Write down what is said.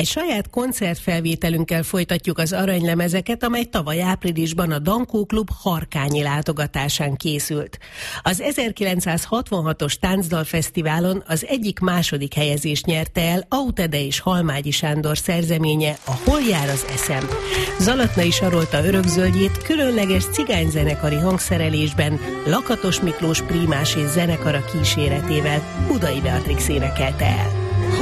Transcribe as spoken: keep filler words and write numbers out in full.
Egy saját koncertfelvételünkkel folytatjuk az aranylemezeket, amely tavaly áprilisban a Dankó Klub harkányi látogatásán készült. Az ezerkilencszázhatvanhatos Táncdalfesztiválon az egyik második helyezést nyerte el Autede és Halmágyi Sándor szerzeménye, a Hol jár az eszem. Zalatnai Sarolta örökzöldjét különleges cigányzenekari hangszerelésben Lakatos Miklós prímás és zenekara kíséretével Budai Beatrix énekelte el.